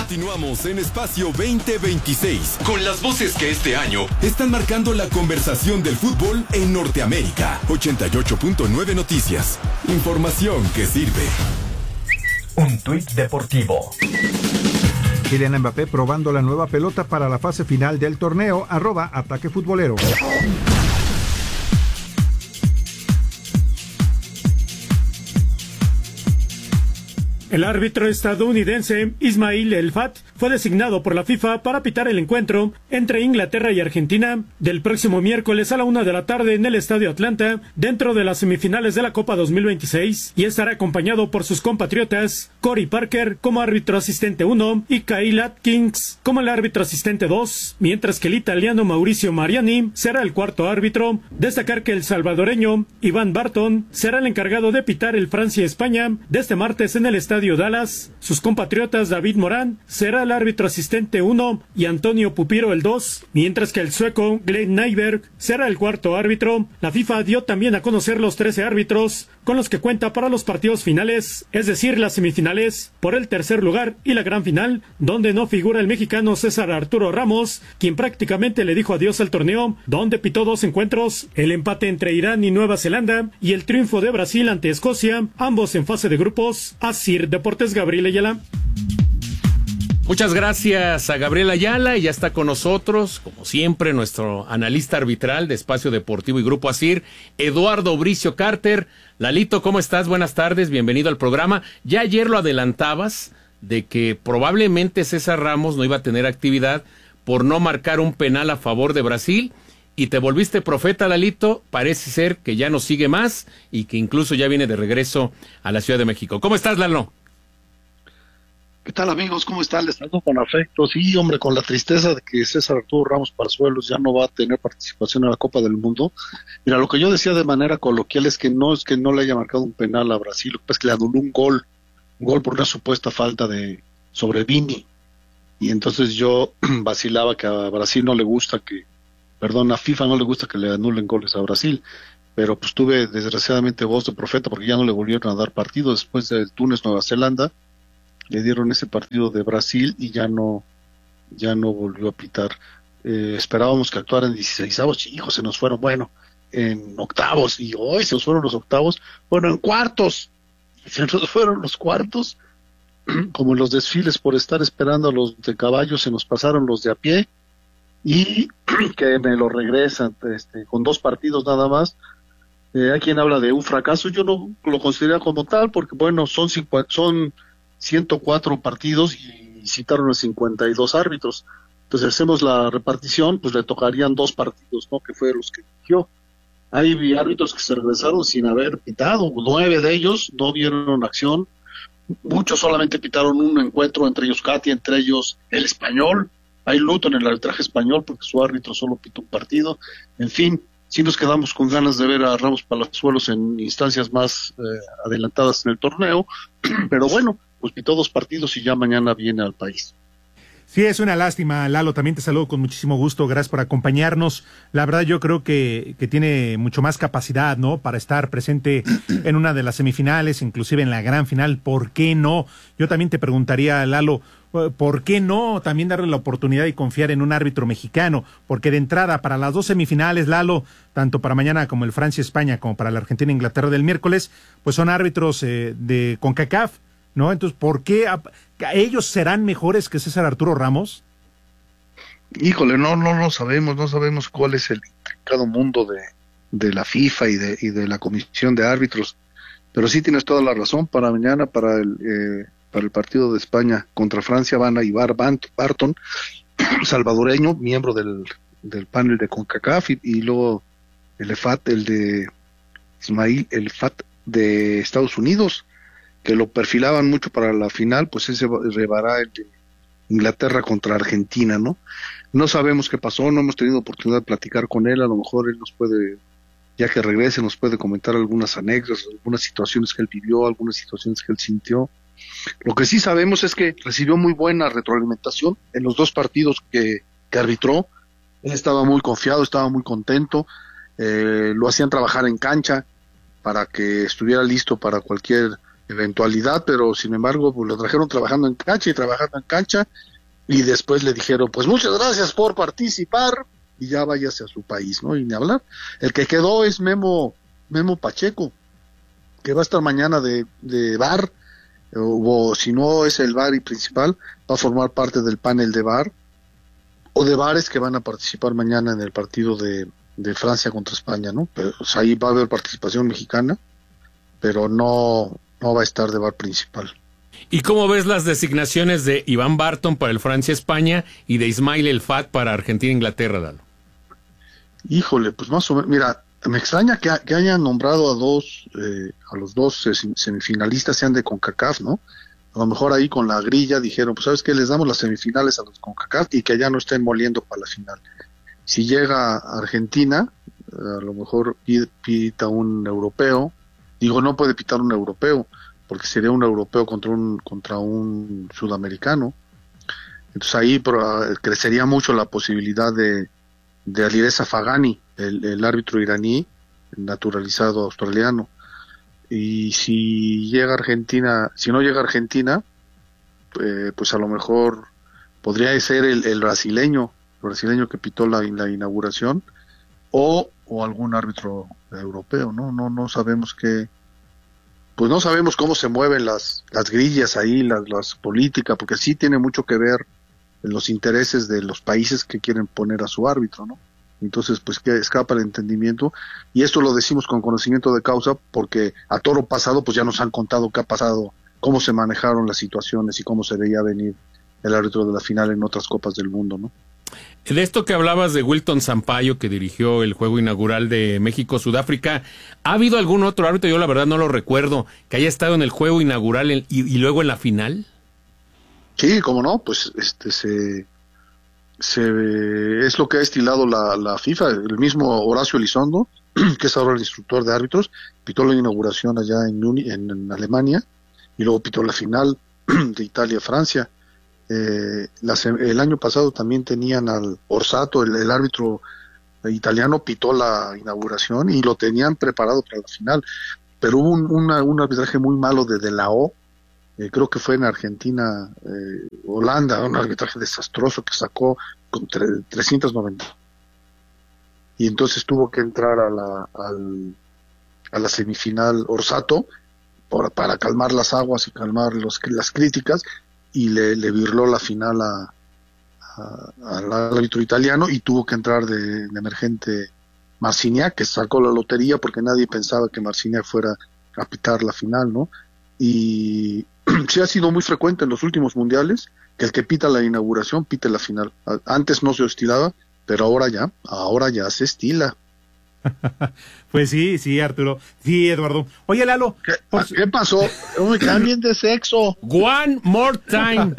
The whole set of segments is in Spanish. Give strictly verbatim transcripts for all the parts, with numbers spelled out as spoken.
Continuamos en Espacio veinte veintiséis con las voces que este año están marcando la conversación del fútbol en Norteamérica. ochenta y ocho punto nueve Noticias. Información que sirve. Un tuit deportivo. Kylian Mbappé probando la nueva pelota para la fase final del torneo. Arroba Ataque Futbolero. El árbitro estadounidense Ismail El Fat fue designado por la FIFA para pitar el encuentro entre Inglaterra y Argentina del próximo miércoles a la una de la tarde en el Estadio Atlanta, dentro de las semifinales de la Copa dos mil veintiséis, y estará acompañado por sus compatriotas Corey Parker como árbitro asistente uno y Kyle Atkins como el árbitro asistente dos, mientras que el italiano Mauricio Mariani será el cuarto árbitro. Destacar que el salvadoreño Iván Barton será el encargado de pitar el Francia-España de este martes en el Estadio Dallas. Sus compatriotas David Morán será el árbitro asistente uno y Antonio Pupiro el dos, mientras que el sueco Glenn Nyberg será el cuarto árbitro. La FIFA dio también a conocer los trece árbitros con los que cuenta para los partidos finales, es decir, las semifinales por el tercer lugar y la gran final, donde no figura el mexicano César Arturo Ramos, quien prácticamente le dijo adiós al torneo, donde pitó dos encuentros, el empate entre Irán y Nueva Zelanda y el triunfo de Brasil ante Escocia, ambos en fase de grupos. Así Deportes, Gabriel Ayala. Muchas gracias a Gabriel Ayala, y ya está con nosotros, como siempre, nuestro analista arbitral de Espacio Deportivo y Grupo Asir, Eduardo Bricio Carter. Lalito, ¿cómo estás? Buenas tardes, bienvenido al programa. Ya ayer lo adelantabas de que probablemente César Ramos no iba a tener actividad por no marcar un penal a favor de Brasil, y te volviste profeta, Lalito. Parece ser que ya no sigue más y que incluso ya viene de regreso a la Ciudad de México. ¿Cómo estás, Lalo? ¿Qué tal, amigos? ¿Cómo están? Les saludo con afecto. Sí, hombre, con la tristeza de que César Arturo Ramos Parzuelos ya no va a tener participación en la Copa del Mundo. Mira, lo que yo decía de manera coloquial es que no es que no le haya marcado un penal a Brasil, lo que pasa es que le anuló un gol, un gol por una supuesta falta de sobre Vini. Y entonces yo vacilaba que a Brasil no le gusta que, perdón, a FIFA no le gusta que le anulen goles a Brasil. Pero pues tuve desgraciadamente voz de profeta porque ya no le volvieron a dar partido después del Túnez-Nueva Zelanda. Le dieron ese partido de Brasil y ya no ya no volvió a pitar. Eh, esperábamos que actuara en dieciseisavos, y hijos, se nos fueron, bueno, en octavos, y hoy se nos fueron los octavos, bueno, en cuartos, se nos fueron los cuartos, como en los desfiles por estar esperando a los de caballo, se nos pasaron los de a pie, y que me lo regresan, este, con dos partidos nada más. Eh, hay quien habla de un fracaso, yo no lo considero como tal, porque bueno, son cincu- son ciento cuatro partidos y citaron a cincuenta y dos árbitros. Entonces hacemos la repartición, pues le tocarían dos partidos, ¿no? Que fueron los que eligió. Hay árbitros que se regresaron sin haber pitado, nueve de ellos no vieron acción, muchos solamente pitaron un encuentro, entre ellos Katy, entre ellos el español. Hay luto en el arbitraje español porque su árbitro solo pitó un partido. En fin, sí nos quedamos con ganas de ver a Ramos Palazuelos en instancias más eh, adelantadas en el torneo, pero bueno, pues pitó dos partidos y ya mañana viene al país. Sí, es una lástima, Lalo, también te saludo con muchísimo gusto, gracias por acompañarnos. La verdad yo creo que, que tiene mucho más capacidad, ¿no?, para estar presente en una de las semifinales, inclusive en la gran final. ¿Por qué no? Yo también te preguntaría, Lalo, ¿por qué no también darle la oportunidad y confiar en un árbitro mexicano? Porque de entrada, para las dos semifinales, Lalo, tanto para mañana como el Francia-España, como para la Argentina-Inglaterra del miércoles, pues son árbitros eh, de CONCACAF, ¿no? Entonces, ¿por qué a, a ellos serán mejores que César Arturo Ramos? Híjole, no, no lo sabemos, no sabemos cuál es el intrincado mundo de, de la FIFA y de, y de la Comisión de Árbitros, pero sí tienes toda la razón. Para mañana, para el, eh, para el partido de España contra Francia, van a Ivar Barton, salvadoreño, miembro del, del panel de CONCACAF, y, y luego el F A T, el de Ismail El Fat de Estados Unidos, que lo perfilaban mucho para la final, pues ese rebará el de Inglaterra contra Argentina, ¿no? No sabemos qué pasó, no hemos tenido oportunidad de platicar con él, a lo mejor él nos puede, ya que regrese, nos puede comentar algunas anécdotas, algunas situaciones que él vivió, algunas situaciones que él sintió. Lo que sí sabemos es que recibió muy buena retroalimentación en los dos partidos que, que arbitró. Él estaba muy confiado, estaba muy contento, eh, lo hacían trabajar en cancha para que estuviera listo para cualquier eventualidad, pero sin embargo pues lo trajeron trabajando en cancha y trabajando en cancha, y después le dijeron, pues muchas gracias por participar, y ya váyase a su país, ¿no? Y ni hablar. El que quedó es Memo, Memo Pacheco, que va a estar mañana de, de V A R, o, o si no es el V A R y principal, va a formar parte del panel de V A R, o de V A Res que van a participar mañana en el partido de, de Francia contra España, ¿no? Pero, o sea, ahí va a haber participación mexicana, pero no, no va a estar de V A R principal. ¿Y cómo ves las designaciones de Iván Barton para el Francia-España y de Ismail El Fat para Argentina-Inglaterra, Lalo? Híjole, pues más o menos, mira, me extraña que, que hayan nombrado a dos, eh, a los dos semifinalistas, sean de CONCACAF, ¿no? A lo mejor ahí con la grilla dijeron, pues sabes qué, les damos las semifinales a los CONCACAF y que ya no estén moliendo para la final. Si llega Argentina, a lo mejor pita un europeo, digo, no puede pitar un europeo, porque sería un europeo contra un, contra un sudamericano. Entonces ahí crecería mucho la posibilidad de de Alireza Fagani, el, el árbitro iraní naturalizado australiano. Y si llega Argentina, si no llega Argentina, eh, pues a lo mejor podría ser el, el brasileño, el brasileño que pitó la, la inauguración, o, o algún árbitro europeo, ¿no? No, no sabemos qué, pues no sabemos cómo se mueven las, las grillas ahí, las, las políticas, porque sí tiene mucho que ver los intereses de los países que quieren poner a su árbitro, ¿no? Entonces, pues que escapa el entendimiento, y esto lo decimos con conocimiento de causa, porque a toro pasado, pues ya nos han contado qué ha pasado, cómo se manejaron las situaciones y cómo se veía venir el árbitro de la final en otras copas del mundo, ¿no? De esto que hablabas de Wilton Sampaio, que dirigió el juego inaugural de México-Sudáfrica, ¿ha habido algún otro árbitro, yo la verdad no lo recuerdo, que haya estado en el juego inaugural y, y luego en la final? Sí, cómo no, pues este se, se es lo que ha estilado la, la FIFA. El mismo Horacio Elizondo, que es ahora el instructor de árbitros, pitó la inauguración allá en, en, en Alemania, y luego pitó la final de Italia-Francia. Eh, la, el año pasado también tenían al Orsato, el, el árbitro italiano, pitó la inauguración y lo tenían preparado para la final, pero hubo un, una, un arbitraje muy malo de De La O. Eh, creo que fue en Argentina, eh, Holanda, un arbitraje desastroso que sacó con tre- trescientos noventa. Y entonces tuvo que entrar a la, al, a la semifinal Orsato por, para calmar las aguas y calmar los, las críticas, y le, le virló la final a, a, al árbitro italiano, y tuvo que entrar de, de emergente Marciniak, que sacó la lotería porque nadie pensaba que Marciniak fuera a pitar la final, ¿no? Y sí ha sido muy frecuente en los últimos mundiales que el que pita la inauguración pite la final. Antes no se estilaba, pero ahora ya, ahora ya se estila. Pues sí, sí, Arturo. Sí, Eduardo. Oye, Lalo. ¿Qué, por... ¿qué pasó? Uy, cambien de sexo. One more time.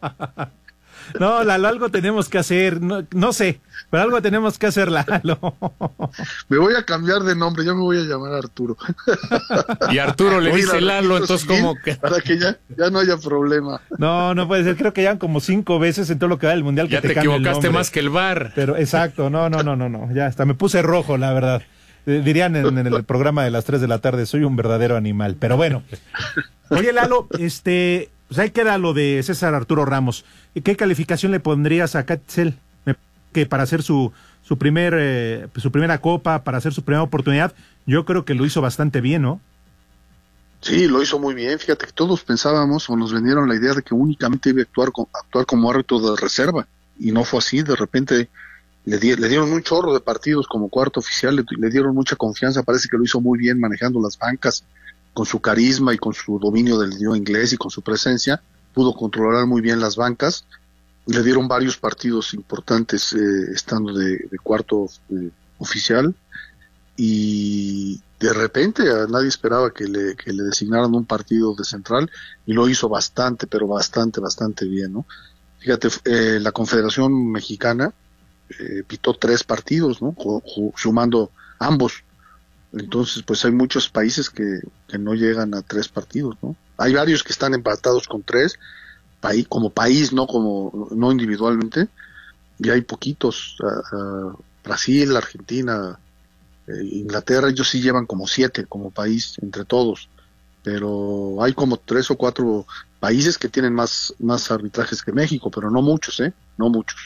No, Lalo, algo tenemos que hacer. No, no sé, pero algo tenemos que hacer, Lalo. Me voy a cambiar de nombre, yo me voy a llamar Arturo. Y Arturo le Oye, dice Lalo, entonces ¿cómo que? Para que ya, ya no haya problema. No, no puede ser. Creo que ya como cinco veces en todo lo que va del mundial que Ya te, te cambia el equivocaste nombre. más que el V A R. Pero exacto, no, no, no, no, no. Ya hasta me puse rojo, la verdad. Eh, dirían en, en el programa de las tres de la tarde, soy un verdadero animal. Pero bueno. Oye, Lalo, este, pues ahí queda lo de César Arturo Ramos. ¿Qué calificación le pondrías a Catzel? Que para hacer su su primer eh, su primera copa, para hacer su primera oportunidad, yo creo que lo hizo bastante bien, ¿no? Sí, lo hizo muy bien. Fíjate que todos pensábamos o nos vendieron la idea de que únicamente iba a actuar, con, actuar como árbitro de reserva, y no fue así. De repente le, di, le dieron un chorro de partidos como cuarto oficial, le, le dieron mucha confianza. Parece que lo hizo muy bien manejando las bancas, con su carisma y con su dominio del idioma inglés y con su presencia. Pudo controlar muy bien las bancas. Le dieron varios partidos importantes eh, estando de, de cuarto eh, oficial, y de repente a nadie esperaba que le, que le designaran un partido de central, y lo hizo bastante, pero bastante, bastante bien, ¿no? Fíjate, eh, la Confederación Mexicana eh, pitó tres partidos, ¿no? Ju- ju- sumando ambos. Entonces, pues hay muchos países que, que no llegan a tres partidos, ¿no? Hay varios que están empatados con tres, país, como país, no como no individualmente, y hay poquitos. Uh, uh, Brasil, Argentina, eh, Inglaterra, ellos sí llevan como siete como país entre todos. pero hay como tres o cuatro países que tienen más, más arbitrajes que México, pero no muchos, ¿eh? No muchos.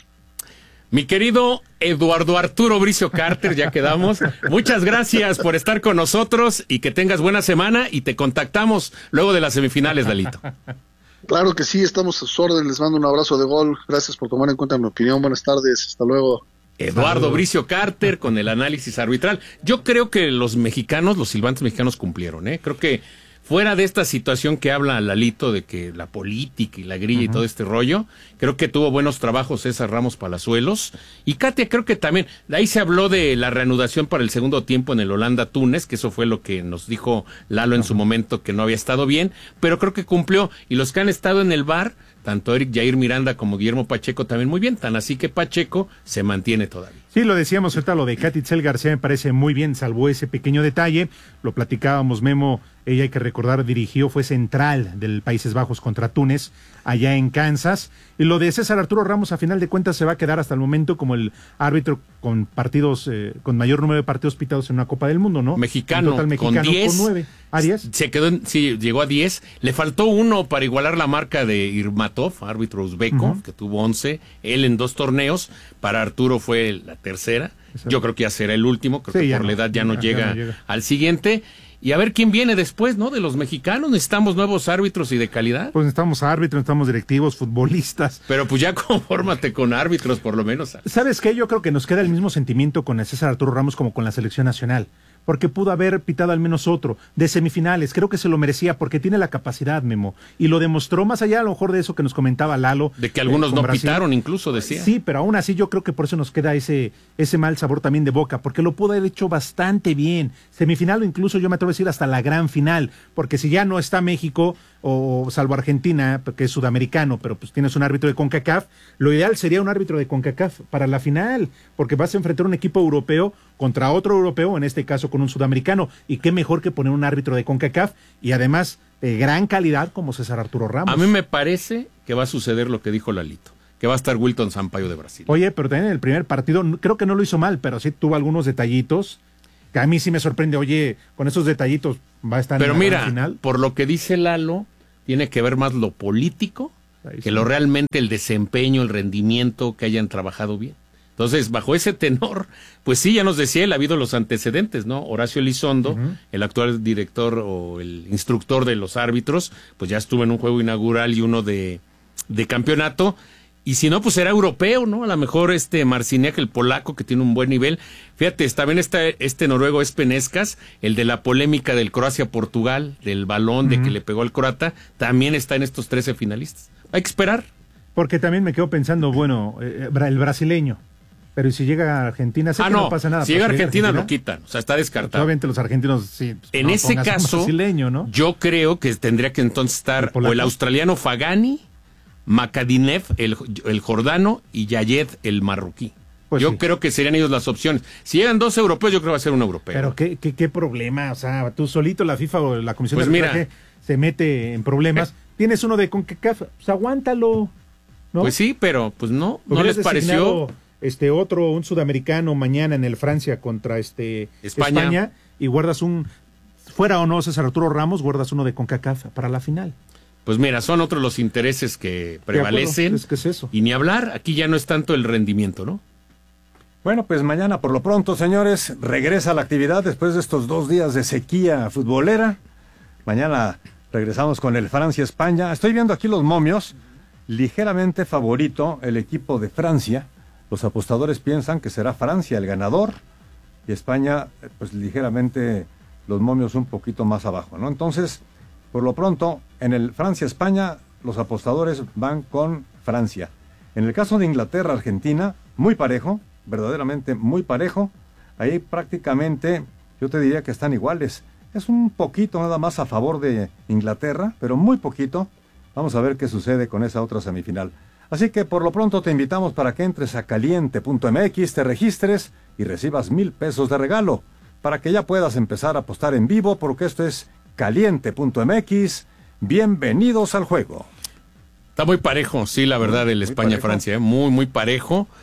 Mi querido Eduardo Arturo Bricio Carter, ya quedamos. Muchas gracias por estar con nosotros y que tengas buena semana y te contactamos luego de las semifinales, Lalito. Claro que sí, estamos a sus órdenes, les mando un abrazo de gol, gracias por tomar en cuenta mi opinión, buenas tardes, hasta luego. Eduardo Bricio Carter con el análisis arbitral. Yo creo que los mexicanos, los silbantes mexicanos cumplieron, ¿eh? Creo que fuera de esta situación que habla Lalito de que la política y la grilla uh-huh. y todo este rollo, creo que tuvo buenos trabajos César Ramos Palazuelos. Y Katia, creo que también, de ahí se habló de la reanudación para el segundo tiempo en el Holanda-Túnez, que eso fue lo que nos dijo Lalo en uh-huh. su momento, que no había estado bien, pero creo que cumplió. Y los que han estado en el V A R, tanto Eric Jair Miranda como Guillermo Pacheco también muy bien, tan así que Pacheco se mantiene todavía. Sí, lo decíamos ahorita, lo de Katy Itzel García me parece muy bien, salvo ese pequeño detalle, lo platicábamos, Memo, ella hay que recordar, dirigió, fue central del Países Bajos contra Túnez, allá en Kansas, y lo de César Arturo Ramos a final de cuentas se va a quedar hasta el momento como el árbitro con partidos, eh, con mayor número de partidos pitados en una Copa del Mundo, ¿no? Mexicano, total mexicano con diez. Con nueve. ¿A diez? Se quedó en, sí, llegó a diez, le faltó uno para igualar la marca de Irmatov, árbitro uzbeco, uh-huh. que tuvo once, él en dos torneos, para Arturo fue la tercera, Exacto. yo creo que ya será el último, creo sí, que por no, la edad ya no, ya, llega, ya no llega al siguiente. Y a ver quién viene después, ¿no? De los mexicanos, necesitamos nuevos árbitros y de calidad. Pues necesitamos árbitros, necesitamos directivos, futbolistas. Pero pues ya confórmate con árbitros, por lo menos. ¿Sabes qué? Yo creo que nos queda el mismo sentimiento con el César Arturo Ramos como con la selección nacional. Porque pudo haber pitado al menos otro, de semifinales, creo que se lo merecía, porque tiene la capacidad, Memo, y lo demostró más allá a lo mejor de eso que nos comentaba Lalo. De que algunos eh, no Brasil. Pitaron, incluso decía. Sí, pero aún así yo creo que por eso nos queda ese, ese mal sabor también de boca, porque lo pudo haber hecho bastante bien, semifinal o incluso yo me atrevo a decir hasta la gran final, porque si ya no está México, o salvo Argentina, que es sudamericano, pero pues tienes un árbitro de CONCACAF, lo ideal sería un árbitro de CONCACAF para la final, porque vas a enfrentar un equipo europeo contra otro europeo, en este caso con un sudamericano, y qué mejor que poner un árbitro de CONCACAF, y además de gran calidad como César Arturo Ramos. A mí me parece que va a suceder lo que dijo Lalito, que va a estar Wilton Sampaio de Brasil. Oye, pero también en el primer partido, creo que no lo hizo mal, pero sí tuvo algunos detallitos, que a mí sí me sorprende, oye, con esos detallitos va a estar pero en la mira, gran final. Por lo que dice Lalo, tiene que ver más lo político Ahí que sí. lo realmente el desempeño, el rendimiento, que hayan trabajado bien. Entonces, bajo ese tenor, pues sí, ya nos decía él, ha habido los antecedentes, ¿no? Horacio Elizondo, uh-huh. el actual director o el instructor de los árbitros, pues ya estuvo en un juego inaugural y uno de, de campeonato. Y si no, pues será europeo, ¿no? A lo mejor este Marciniak, el polaco, que tiene un buen nivel. Fíjate, también está este noruego Espenescas, el de la polémica del Croacia-Portugal, del balón uh-huh. de que le pegó al croata, también está en estos trece finalistas. Hay que esperar. Porque también me quedo pensando, bueno, eh, el brasileño, pero si llega a Argentina, sé ah, que no, no pasa nada. Si llega a Argentina, Argentina, lo quitan, o sea, está descartado. Obviamente los argentinos, sí. Pues, en no, ese caso, ¿no? Yo creo que tendría que entonces estar el o el australiano Fagani, Makadinev, el, el jordano, y Yayed, el marroquí. Pues yo sí. creo que serían ellos las opciones. Si llegan dos europeos, yo creo que va a ser un europeo. Pero qué, qué, qué problema, o sea, tú solito, la FIFA o la Comisión pues de Arbitraje se mete en problemas. Eh. Tienes uno de CONCACAF, pues aguántalo, ¿no? Pues sí, pero pues no, no les pareció... Este otro, un sudamericano mañana en el Francia contra este España. España, y guardas un, fuera o no César Arturo Ramos, guardas uno de CONCACAF para la final. Pues mira, son otros los intereses que prevalecen. Es que es eso. Y ni hablar, aquí ya no es tanto el rendimiento, ¿no? Bueno, pues mañana por lo pronto, señores, regresa la actividad después de estos dos días de sequía futbolera. Mañana regresamos con el Francia-España. Estoy viendo aquí los momios, ligeramente favorito el equipo de Francia. Los apostadores piensan que será Francia el ganador y España, pues ligeramente los momios un poquito más abajo, ¿no? Entonces, por lo pronto, en el Francia-España, los apostadores van con Francia. En el caso de Inglaterra-Argentina, muy parejo, verdaderamente muy parejo. Ahí prácticamente, yo te diría que están iguales. Es un poquito nada más a favor de Inglaterra, pero muy poquito. Vamos a ver qué sucede con esa otra semifinal. Así que por lo pronto te invitamos para que entres a caliente punto m x, te registres y recibas mil pesos de regalo, para que ya puedas empezar a apostar en vivo, porque esto es caliente punto m x. Bienvenidos al juego. Está muy parejo, sí, la verdad, el España-Francia, ¿eh? muy, muy parejo.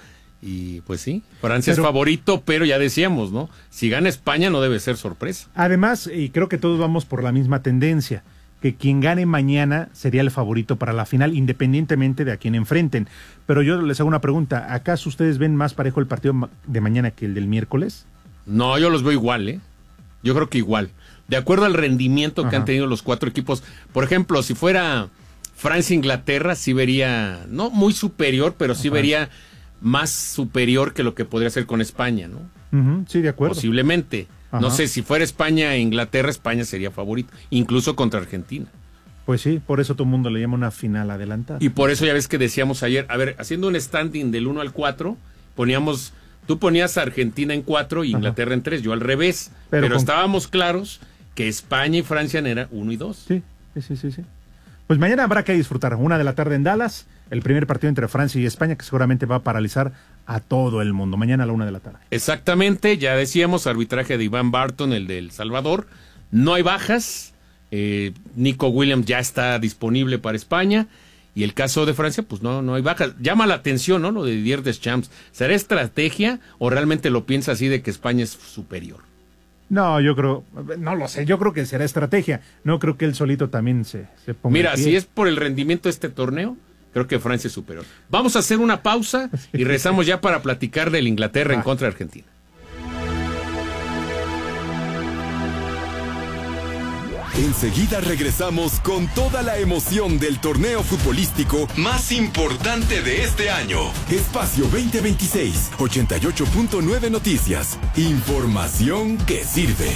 Y pues sí, Francia Pero- es favorito, pero ya decíamos, ¿no? Si gana España no debe ser sorpresa. Además, y creo que todos vamos por la misma tendencia, que quien gane mañana sería el favorito para la final, independientemente de a quién enfrenten. Pero yo les hago una pregunta, ¿acaso ustedes ven más parejo el partido ma- de mañana que el del miércoles? No, yo los veo igual, ¿eh? Yo creo que igual. De acuerdo al rendimiento que Ajá. han tenido los cuatro equipos. Por ejemplo, si fuera Francia-Inglaterra, sí vería, no muy superior, pero sí Ajá. vería más superior que lo que podría ser con España, ¿no? Ujú, sí, de acuerdo. Posiblemente. No Ajá. sé, si fuera España e Inglaterra, España sería favorito, incluso contra Argentina. Pues sí, por eso todo el mundo le llama una final adelantada. Y por eso ya ves que decíamos ayer, a ver, haciendo un standing del uno al cuatro, poníamos, tú ponías a Argentina en cuatro y Inglaterra en tres, yo al revés, Pero pero, con- estábamos claros que España y Francia eran uno y dos. Sí, sí, sí, sí, sí. Pues mañana habrá que disfrutar. Una de la tarde en Dallas, el primer partido entre Francia y España, que seguramente va a paralizar a todo el mundo. Mañana a la una de la tarde. Exactamente, ya decíamos, arbitraje de Iván Barton, el de El Salvador. No hay bajas, eh, Nico Williams ya está disponible para España. Y el caso de Francia, pues no, no hay bajas. Llama la atención, ¿no? Lo de Didier Deschamps. ¿Será estrategia o realmente lo piensa así de que España es superior? No, yo creo, no lo sé, yo creo que será estrategia. No creo que él solito también se, se ponga. Mira, el pie. si es por el rendimiento de este torneo, creo que Francia es superior. Vamos a hacer una pausa y regresamos ya para platicar del Inglaterra en Va. contra de Argentina. Enseguida regresamos con toda la emoción del torneo futbolístico más importante de este año. Espacio veinte veintiséis, ochenta y ocho punto nueve Noticias. Información que sirve.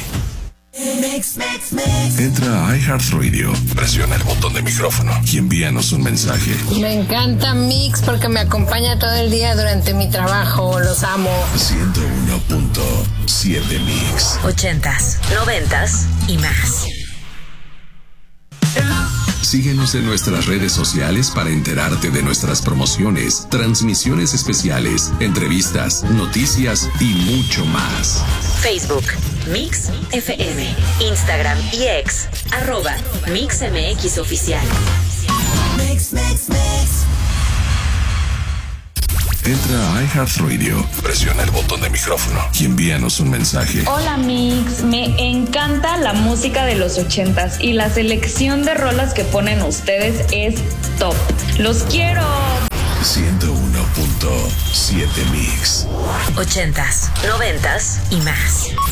Entra a iHeartRadio, presiona el botón de micrófono y envíanos un mensaje. Me encanta Mix porque me acompaña todo el día durante mi trabajo. Los amo. ciento uno punto siete Mix. Ochentas, noventas y más. Síguenos en nuestras redes sociales para enterarte de nuestras promociones, transmisiones especiales, entrevistas, noticias y mucho más. Facebook, Mix F M. Instagram y X, arroba Mix M X Oficial. Entra a iHeartRadio, presiona el botón de micrófono y envíanos un mensaje. Hola Mix, me encanta la música de los ochentas y la selección de rolas que ponen ustedes es top. ¡Los quiero! ciento uno punto siete Mix. Ochentas, noventas y más.